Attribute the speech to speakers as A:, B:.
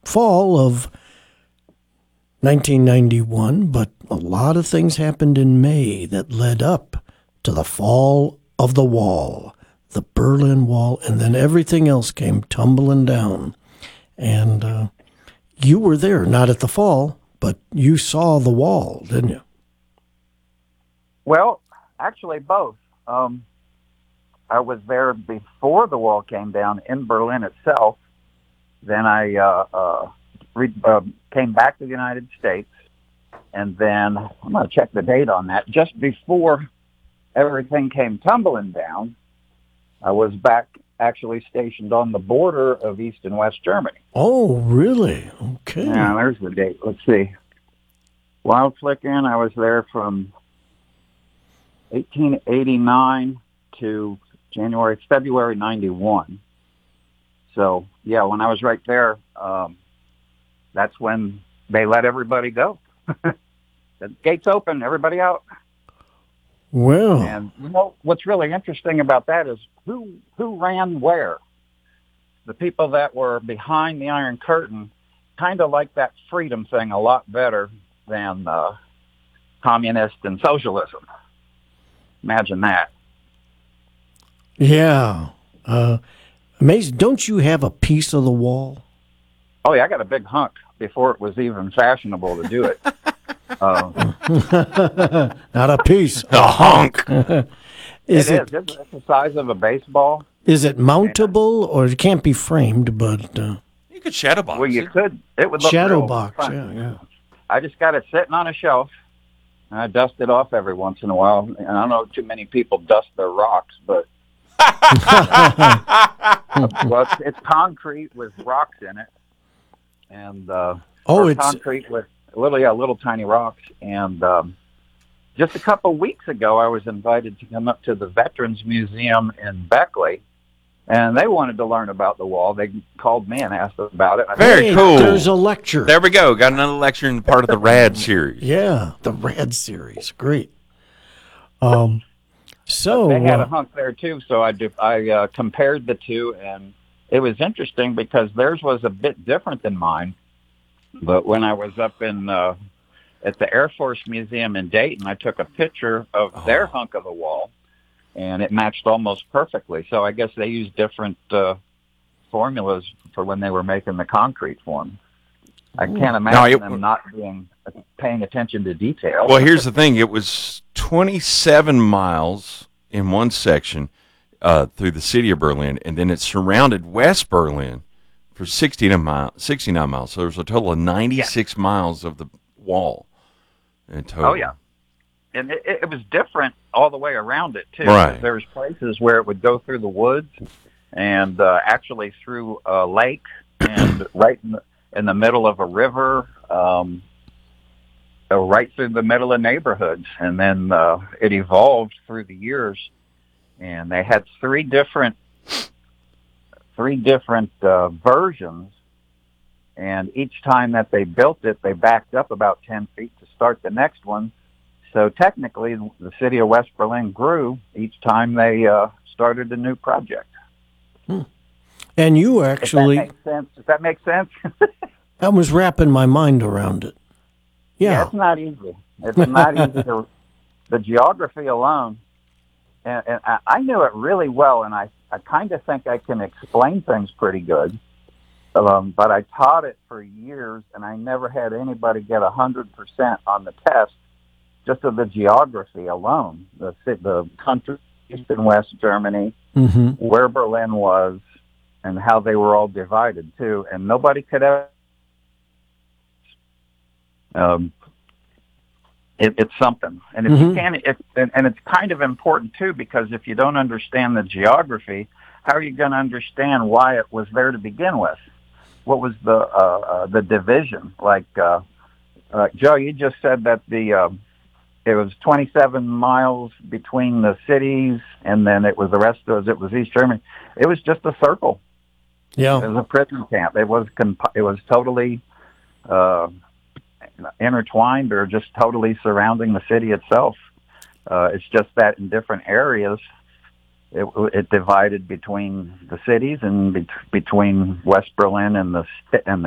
A: fall of 1991, but a lot of things happened in May that led up to the fall of the wall, the Berlin Wall, and then everything else came tumbling down. And you were there, not at the fall, but you saw the wall, didn't you?
B: Well, actually, both. I was there before the wall came down in Berlin itself. Then I came back to the United States, and then I'm going to check the date on that. Just before everything came tumbling down, I was back actually stationed on the border of East and West Germany.
A: Oh, really? Okay.
B: Yeah, there's the date. Let's see. Wild Flickering, I was there from 1889 to February 91. So, yeah, when I was right there, that's when they let everybody go. The gates open, everybody out.
A: Well.
B: And you know what's really interesting about that is who ran where. The people that were behind the Iron Curtain kind of like that freedom thing a lot better than communist and socialism. Imagine that.
A: Yeah. Amazing. Don't you have a piece of the wall?
B: Oh, yeah, I got a big hunk before it was even fashionable to do it.
A: Not a piece.
C: A hunk.
B: It's the size of a baseball.
A: Is it mountable, or it can't be framed, but...
C: you could shadow box.
B: Well, you could. It would look
A: shadow
B: real
A: box,
B: fun.
A: yeah.
B: I just got it sitting on a shelf. I dust it off every once in a while. And I don't know too many people dust their rocks, but... well, it's concrete with rocks in it. And
A: it's
B: concrete with little tiny rocks. And just a couple of weeks ago, I was invited to come up to the Veterans Museum in Beckley, and they wanted to learn about the wall. They called me and asked about it.
C: Very cool.
A: There's a lecture.
C: There we go. Got another lecture in part of the RAD series.
A: Yeah, the RAD series. Great. So
B: they had a hunk there too, so I compared the two, and it was interesting because theirs was a bit different than mine. But when I was up in at the Air Force Museum in Dayton, I took a picture of their hunk of the wall, and it matched almost perfectly. So I guess they used different formulas for when they were making the concrete form. I can't imagine them not paying attention to detail.
C: Well, here's the thing. It was 27 miles in one section through the city of Berlin, and then it surrounded West Berlin for 69 miles. So there was a total of 96 miles of the wall in total.
B: Oh, yeah. And it was different all the way around it, too.
C: Right.
B: There was places where it would go through the woods and actually through a lake and right in the middle of a river, right through the middle of neighborhoods. And then it evolved through the years. And they had three different versions. And each time that they built it, they backed up about 10 feet to start the next one. So technically, the city of West Berlin grew each time they started a new project.
A: And you actually...
B: Does that make sense?
A: I was wrapping my mind around it. Yeah.
B: It's not easy. It's not easy. The geography alone, and I knew it really well, and I kind of think I can explain things pretty good. But I taught it for years, and I never had anybody get 100% on the test just of the geography alone. The country, East and West Germany, where Berlin was, and how they were all divided, too. And nobody could ever... it's something. And if you can, and it's kind of important, too, because if you don't understand the geography, how are you going to understand why it was there to begin with? What was the division? Like, Joe, you just said that it was 27 miles between the cities, and then it was the rest of it was East Germany. It was just a circle.
A: Yeah,
B: it was a prison camp. It was totally intertwined, or just totally surrounding the city itself. It's just that in different areas, it divided between the cities and between West Berlin and the